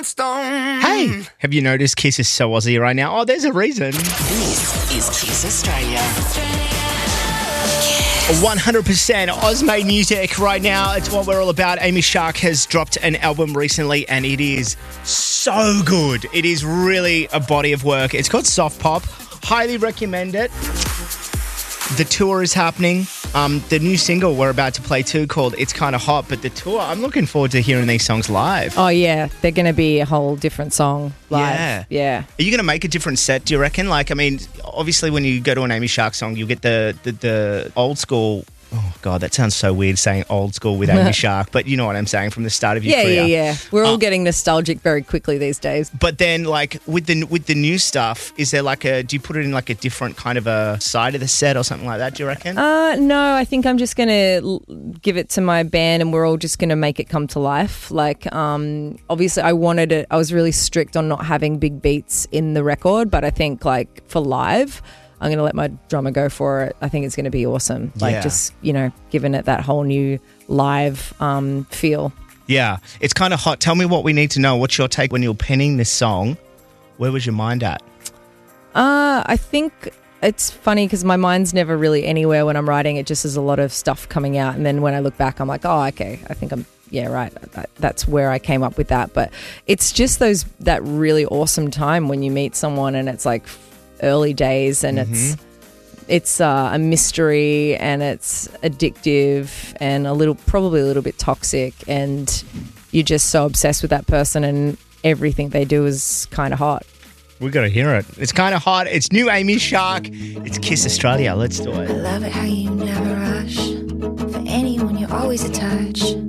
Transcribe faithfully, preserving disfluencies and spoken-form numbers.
stone. Hey, have you noticed Kiss is so Aussie right now? Oh, there's a reason. This is Kiss Australia. one hundred percent Oz-made music right now. It's what we're all about. Amy Shark has dropped an album recently and it is so good. It is really a body of work. It's called Soft Pop. Highly recommend it. The tour is happening. Um, the new single we're about to play too called It's Kinda Hot, but the tour, I'm looking forward to hearing these songs live. Oh, yeah. They're going to be a whole different song live. Yeah. Yeah. Are you going to make a different set, do you reckon? Like, I mean, obviously when you go to an Amy Shark song, you get the, the, the old school... Oh, God, that sounds so weird saying old school with Amy Shark, but you know what I'm saying, from the start of your Yeah, career. yeah, yeah. We're all Uh, getting nostalgic very quickly these days. But then, like, with the with the new stuff, is there like a... Do you put it in like a different kind of a side of the set or something like that, do you reckon? Uh, no, I think I'm just going to l- give it to my band and we're all just going to make it come to life. Like, um, obviously I wanted it, I was really strict on not having big beats in the record, but I think like for live, I'm going to let my drummer go for it. I think it's going to be awesome. Like Yeah. just, you know, giving it that whole new live um, feel. Yeah, it's kind of hot. Tell me what we need to know. What's your take when you were penning this song? Where was your mind at? Uh, I think it's funny because my mind's never really anywhere when I'm writing. It just is a lot of stuff coming out. And then when I look back, I'm like, oh, okay, I think I'm, yeah, right. That, that's where I came up with that. But it's just those, that really awesome time when you meet someone and it's like early days and mm-hmm. it's, it's uh, a mystery and it's addictive and a little, probably a little bit toxic. And you're just so obsessed with that person and everything they do is kind of hot. We got to hear it. It's kind of hot. It's new Amy Shark. It's Kiss Australia. Let's do it. I love it how you never rush. For anyone, you're always a touch.